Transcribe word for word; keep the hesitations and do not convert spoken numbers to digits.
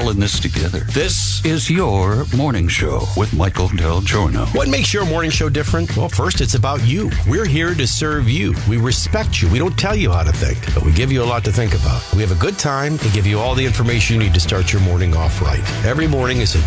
all in this together. This is your morning show with Michael Del Giorno. What makes your morning show different? Well, first, it's about you. We're here to serve you. We respect you. We don't tell you how to think, but we give you a lot to think about. We have a good time and give you all the information you need to start your morning off right. Every morning is a